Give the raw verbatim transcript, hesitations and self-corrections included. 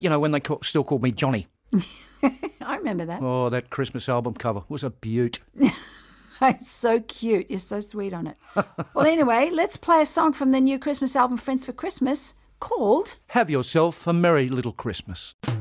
You know, when they ca- still called me Johnny. I remember that. Oh, that Christmas album cover was a beaut. It's so cute. You're so sweet on it. Well, anyway, let's play a song from the new Christmas album, Friends for Christmas, called Have Yourself a Merry Little Christmas.